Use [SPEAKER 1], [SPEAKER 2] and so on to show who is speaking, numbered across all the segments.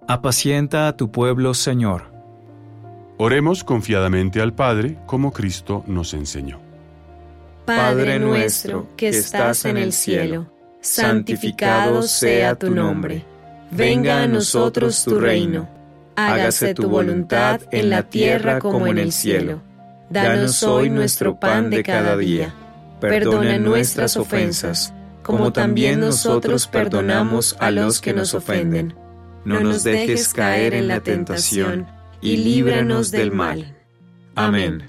[SPEAKER 1] Apacienta a tu pueblo, Señor.
[SPEAKER 2] Oremos confiadamente al Padre, como Cristo nos enseñó.
[SPEAKER 3] Padre nuestro, que estás en el cielo, santificado sea tu nombre. Venga a nosotros tu reino. Hágase tu voluntad en la tierra como en el cielo. Danos hoy nuestro pan de cada día. Perdona nuestras ofensas, como también nosotros perdonamos a los que nos ofenden. No nos dejes caer en la tentación, y líbranos del mal. Amén.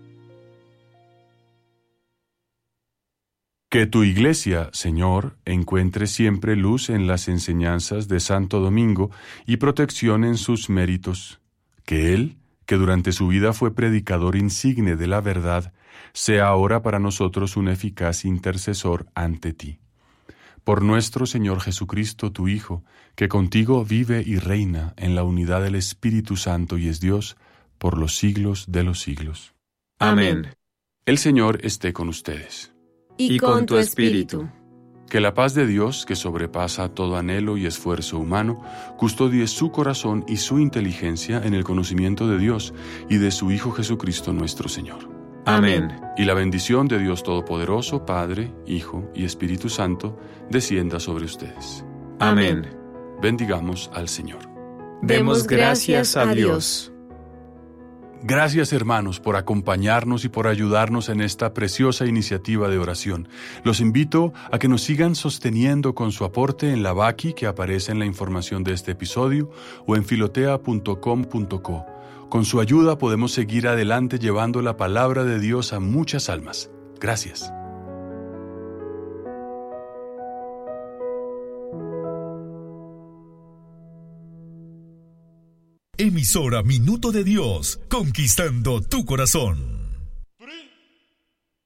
[SPEAKER 2] Que tu Iglesia, Señor, encuentre siempre luz en las enseñanzas de Santo Domingo y protección en sus méritos. Que él, que durante su vida fue predicador insigne de la verdad, sea ahora para nosotros un eficaz intercesor ante ti. Por nuestro Señor Jesucristo, tu Hijo, que contigo vive y reina en la unidad del Espíritu Santo y es Dios, por los siglos de los siglos.
[SPEAKER 3] Amén.
[SPEAKER 2] El Señor esté con ustedes.
[SPEAKER 3] Y con tu espíritu.
[SPEAKER 2] Que la paz de Dios, que sobrepasa todo anhelo y esfuerzo humano, custodie su corazón y su inteligencia en el conocimiento de Dios y de su Hijo Jesucristo nuestro Señor.
[SPEAKER 3] Amén.
[SPEAKER 2] Y la bendición de Dios Todopoderoso, Padre, Hijo y Espíritu Santo, descienda sobre ustedes.
[SPEAKER 3] Amén.
[SPEAKER 2] Bendigamos al Señor.
[SPEAKER 3] Demos gracias a Dios.
[SPEAKER 2] Gracias, hermanos, por acompañarnos y por ayudarnos en esta preciosa iniciativa de oración. Los invito a que nos sigan sosteniendo con su aporte en la Baki que aparece en la información de este episodio o en filotea.com.co. Con su ayuda podemos seguir adelante llevando la palabra de Dios a muchas almas. Gracias.
[SPEAKER 4] Emisora Minuto de Dios, conquistando tu corazón.